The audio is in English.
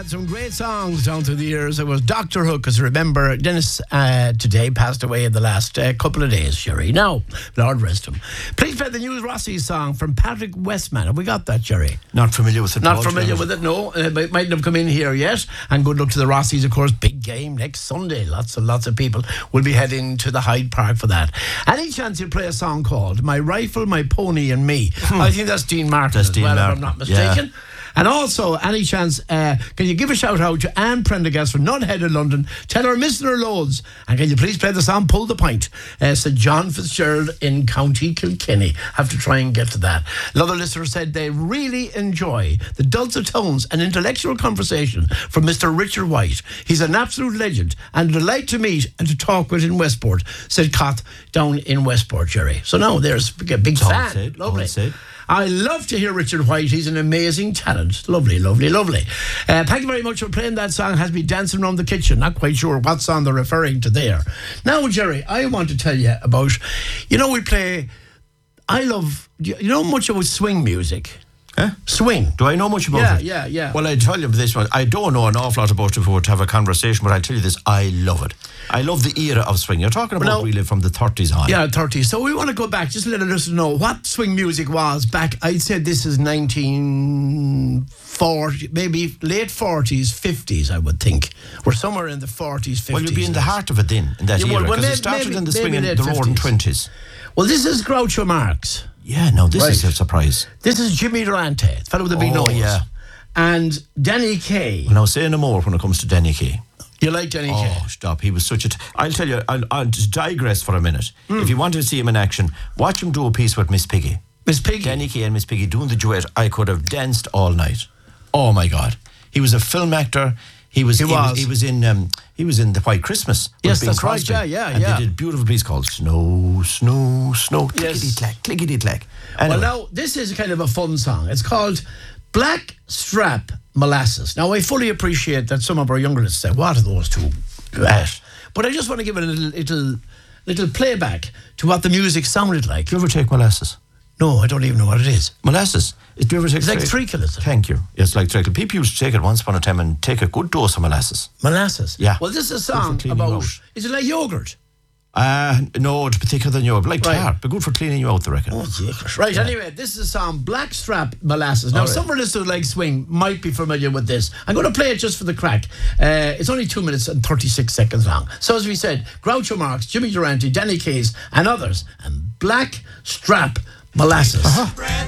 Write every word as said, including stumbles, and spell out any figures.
had some great songs down through the years. It was Doctor Hook, as I remember. Dennis uh, today passed away in the last uh, couple of days, Sherry. Now, Lord rest him. Please play the new Rossi song from Patrick Westman. Have we got that, Sherry? Not familiar with it. Not familiar with it, no. Uh, it mightn't have come in here yet. And good luck to the Rossis, of course. Big game next Sunday. Lots and lots of people will be heading to the Hyde Park for that. Any chance you'll play a song called My Rifle, My Pony and Me? Hmm. I think that's Dean Martin that's as Dean well, Martin. if I'm not mistaken. Yeah. And also, any chance, uh, can you give a shout out to Anne Prendergast from Nunhead in London? Tell her missing her loads. And can you please play the song Pull the Pint? Uh, Saint John Fitzgerald in County Kilkenny. Have to try and get to that. Another listener said they really enjoy the dulcet tones and intellectual conversation from Mister Richard White. He's an absolute legend and a delight to meet and to talk with in Westport, said Koth down in Westport, Jerry. So now there's a big All fan. said, Lovely. all said. I love to hear Richard White. He's an amazing talent. Lovely, lovely, lovely. Uh, thank you very much for playing that song. Has me dancing around the kitchen. Not quite sure what song they're referring to there. Now, Jerry, I want to tell you about, you know, we play, I love, you know much about swing music? Huh? Swing. Do I know much about yeah, it? Yeah, yeah, Well, I tell you this one. I don't know an awful lot about it before to have a conversation, but I tell you this, I love it. I love the era of swing. You're talking about now, really from the thirties on. Yeah, thirties. So we want to go back, just let us know what swing music was back. I'd say this is nineteen forty, maybe late forties, fifties, I would think. We're somewhere in the forties, fifties. Well, you'd be in the heart of it then, in that Yeah, era, well, because well, it started maybe- in the maybe swing in late the roaring fifties. twenties. Well, this is Groucho Marx. Yeah, no, this Right. is a surprise. This is Jimmy Durante, the fellow with the big Oh, nose. yeah. And Danny Kaye. Well, now, say no more when it comes to Denny Kaye. You like Danny Kaye? Oh, stop. He was such a... T- I'll tell you, I'll, I'll just digress for a minute. Mm. If you want to see him in action, watch him do a piece with Miss Piggy. Miss Piggy? Denny Kaye and Miss Piggy doing the duet. I could have danced all night. Oh, my God. He was a film actor. He was. He He was. was, he was in. Um, he was in The White Christmas. with Yes, Bing that's right, Crosby. yeah, yeah, and yeah. they did a beautiful piece called Snow, Snow, Snow. Yes. Clickety clack, clickety clack. Anyway. Well, now, this is kind of a fun song. It's called Black Strap Molasses. Now, I fully appreciate that some of our younger listeners say, what are those two at? But I just want to give it a little, little, little playback to what the music sounded like. Do you ever take molasses? No, I don't even know what it is. Molasses. Do you ever take It's like tre- treacle, is it? Thank you. It's like treacle. People used to take it once upon a time and take a good dose of molasses. Molasses? Yeah. Well, this is a Good for song cleaning you about, out. is it like yogurt? Uh, no, it's thicker than yours. Like Right. tar. But good for cleaning you out, I reckon. Oh, jickers. Right, anyway, this is a song, Black Strap Molasses. Now, All right. some of our listeners like swing might be familiar with this. I'm going to play it just for the crack. Uh, it's only two minutes and thirty-six seconds long. So, as we said, Groucho Marx, Jimmy Durante, Danny Kaye, and others, and Black Strap Molasses. Uh-huh.